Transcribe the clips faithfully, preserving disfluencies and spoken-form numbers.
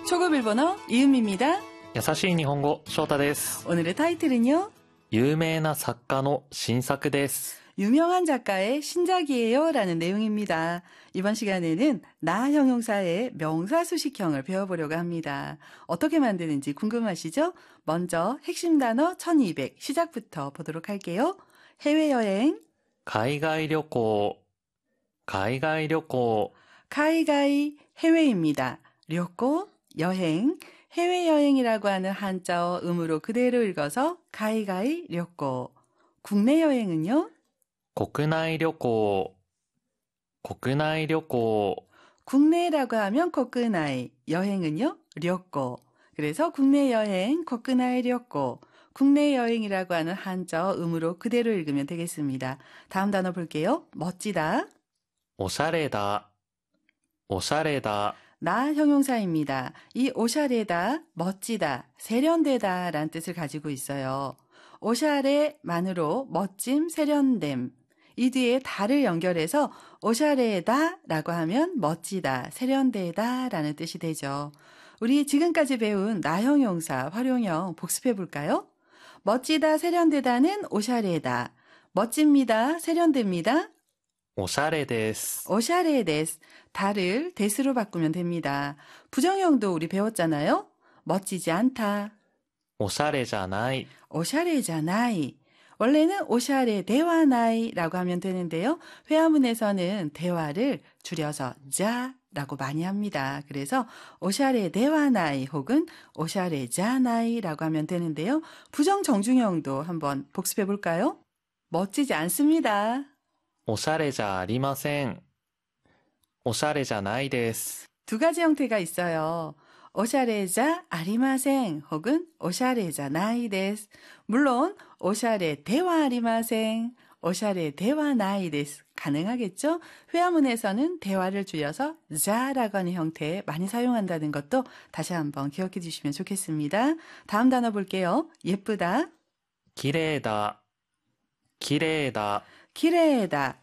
초급 일본어 이은미입니다. 優しい日本語、翔太です。 오늘의 타이틀은요. 有名な作家の新作です。 유명한 작가의 신작이에요 라는 내용입니다. 이번 시간에는 나 형용사의 명사 수식형을 배워보려고 합니다. 어떻게 만드는지 궁금하시죠? 먼저 핵심 단어 천이백 시작부터 보도록 할게요. 해외여행, 海外旅行、海外旅行、 가이가이 해외입니다. 료코 여행, 해외여행이라고 하는 한자어 음으로 그대로 읽어서 가이가이 료코. 국내 여행은요? 国内旅行、国内旅行、 국내라고 하면 코크나이, 여행은요? 료코. 그래서 국내 여행, 코크나이 료코. 국내 여행이라고 하는 한자어 음으로 그대로 읽으면 되겠습니다. 다음 단어 볼게요. 멋지다. おしゃれだ、おしゃれだ、 나 형용사입니다. 이 오샤레다, 멋지다, 세련되다 라는 뜻을 가지고 있어요. 오샤레만으로 멋짐, 세련됨. 이 뒤에 다를 연결해서 오샤레다 라고 하면 멋지다, 세련되다 라는 뜻이 되죠. 우리 지금까지 배운 나 형용사 활용형 복습해 볼까요? 멋지다, 세련되다는 오샤레다. 멋집니다, 세련됩니다. おしゃれです。 오샤레 데스. 다를 데스로 바꾸면 됩니다. 부정형도 우리 배웠잖아요. 멋지지 않다. おしゃれじゃない。 오샤레잖아이. 원래는 오샤레 대화나이라고 하면 되는데요. 회화문에서는 대화를 줄여서 자라고 많이 합니다. 그래서 오샤레 대화나이 혹은 오샤레자나이라고 하면 되는데요. 부정 정중형도 한번 복습해 볼까요? 멋지지 않습니다. おしゃれじゃありません。おしゃれじゃないです。 두 가지 형태가 있어요. 오샤레자 아리마생 혹은 오샤레자 나이 데스. 물론 오샤레 대화 아리마생, 오샤레 대화 나이 데스 가능하겠죠? 회화문에서는 대화를 줄여서 자라고 하는 형태 많이 사용한다는 것도 다시 한번 기억해 주시면 좋겠습니다. 다음 단어 볼게요. 예쁘다. きれいだ、きれいだ、 키레다.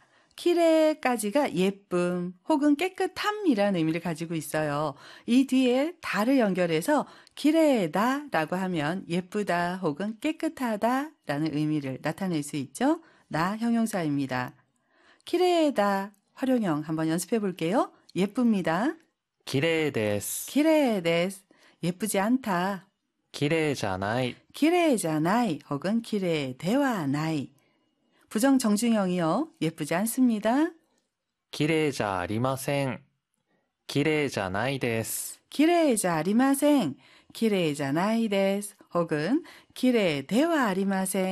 키레까지가 예쁨 혹은 깨끗함이라는 의미를 가지고 있어요. 이 뒤에 다를 연결해서 키레다라고 하면 예쁘다 혹은 깨끗하다라는 의미를 나타낼 수 있죠. 나 형용사입니다. 키레다 활용형 한번 연습해 볼게요. 예쁩니다. きれいです。 키레데스. 예쁘지 않다. きれいじゃない。 키레자나이 혹은 키레대화나이. 부정 정중형이요. 예쁘지 않습니다. きれいじゃありません。きれいじゃないです。 기레자 아리마생, 기레자 나이 데스 혹은 기레 대화 아리마생